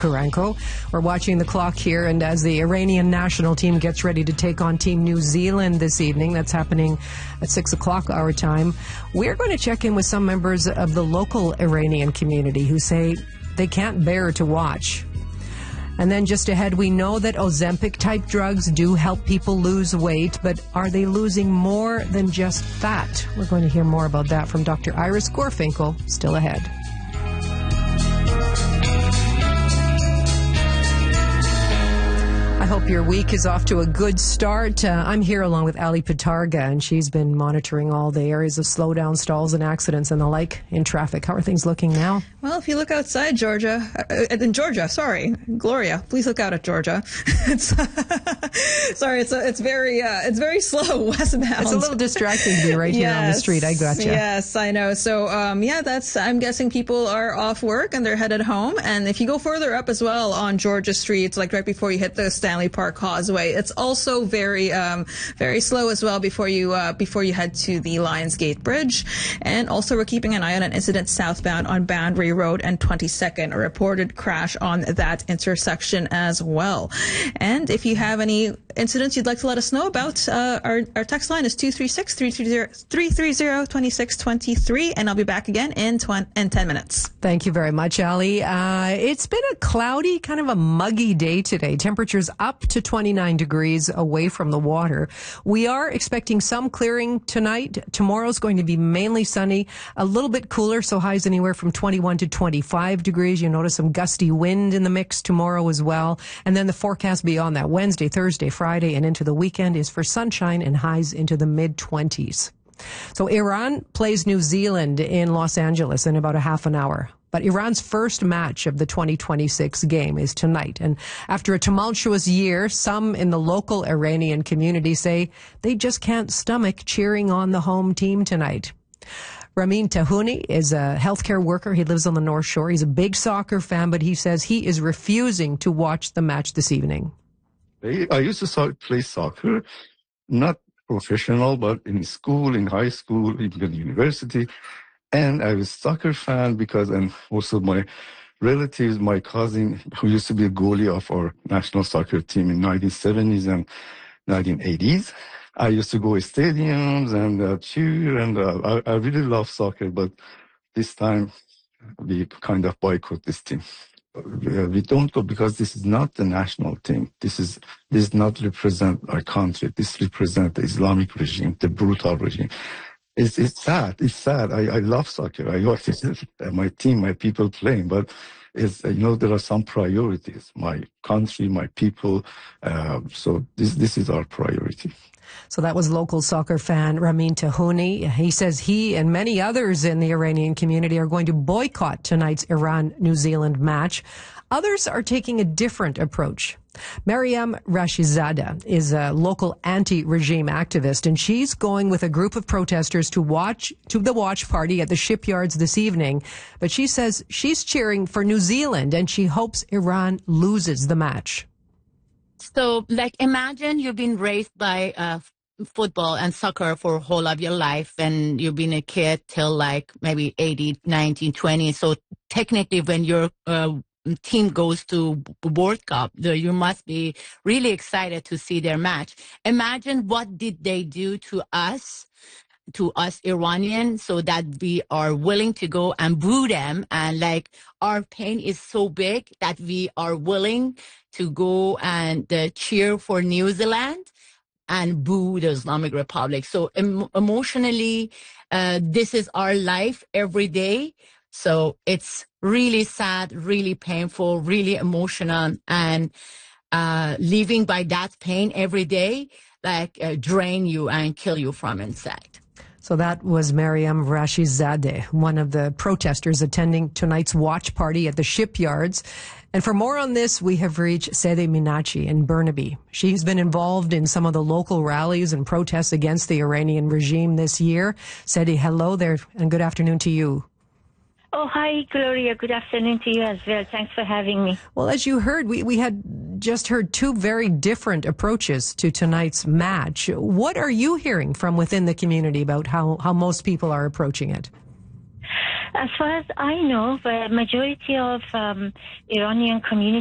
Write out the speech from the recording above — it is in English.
Karanko. We're watching the clock here, and as the Iranian national team gets ready to take on Team New Zealand this evening, that's happening at 6 o'clock our time, we're going to check in with some members of the local Iranian community who say they can't bear to watch. And then just ahead, we know that Ozempic-type drugs do help people lose weight, but are they losing more than just fat? We're going to hear more about that from Dr. Iris Gorfinkel, still ahead. I hope your week is off to a good start. I'm here along with Ali Pitarga, and she's been monitoring all the areas of slowdown, stalls, and accidents and the like in traffic. How are things looking now? Well, if you look outside Gloria, please look out at Georgia. It's very slow westbound. It's a little distracting to be right here on the street. I gotcha. Yes, I know. So, I'm guessing people are off work and they're headed home. And if you go further up as well on Georgia Street, like right before you hit the Stanley Park Causeway, it's also very slow as well before you head to the Lionsgate Bridge. And also we're keeping an eye on an incident southbound on Boundary Road and 22nd, a reported crash on that intersection as well. And if you have any incidents you'd like to let us know about, our text line is 236-330-2623, and I'll be back again in 10 minutes. Thank you very much, Ali. It's been a cloudy, kind of a muggy day today. Temperatures up to 29 degrees away from the water. We are expecting some clearing tonight. Tomorrow's going to be mainly sunny, a little bit cooler, so highs anywhere from 21 to 25 degrees. You'll notice some gusty wind in the mix tomorrow as well. And then the forecast beyond that, Wednesday, Thursday, Friday, and into the weekend is for sunshine and highs into the mid-20s. So Iran plays New Zealand in Los Angeles in about a half an hour. But Iran's first match of the 2026 game is tonight. And after a tumultuous year, some in the local Iranian community say they just can't stomach cheering on the home team tonight. Ramin Tahouni is a healthcare worker. He lives on the North Shore. He's a big soccer fan, but he says he is refusing to watch the match this evening. I used to play soccer, not professional, but in school, in high school, even university. And I was a soccer fan because, and also my relatives, my cousin, who used to be a goalie of our national soccer team in 1970s and 1980s. I used to go to stadiums and cheer, and I really love soccer, but this time we kind of boycott this team. We don't go because this is not the national team. This not represent our country. This represents the Islamic regime, the brutal regime. It's sad. It's sad. I love soccer. I watch my team, my people playing, but there are some priorities. My country, my people. So this is our priority. So that was local soccer fan Ramin Tahouni. He says he and many others in the Iranian community are going to boycott tonight's Iran-New Zealand match. Others are taking a different approach. Maryam Rashizadeh is a local anti-regime activist, and she's going with a group of protesters to the watch party at the shipyards this evening. But she says she's cheering for New Zealand, and she hopes Iran loses the match. So, imagine you've been raised by football and soccer for whole of your life, and you've been a kid till maybe 18, 19, 20. So technically when your team goes to World Cup, you must be really excited to see their match. Imagine what did they do to us Iranians, so that we are willing to go and boo them, and our pain is so big that we are willing to go and cheer for New Zealand and boo the Islamic Republic. So emotionally, this is our life every day. So it's really sad, really painful, really emotional, and living by that pain every day drain you and kill you from inside. So that was Maryam Rashizadeh, one of the protesters attending tonight's watch party at the shipyards. And for more on this, we have reached Sadeh Minachi in Burnaby. She's been involved in some of the local rallies and protests against the Iranian regime this year. Sadeh, hello there, and good afternoon to you. Oh, hi, Gloria. Good afternoon to you as well. Thanks for having me. Well, as you heard, we had just heard two very different approaches to tonight's match. What are you hearing from within the community about how most people are approaching it? As far as I know, the majority of Iranian community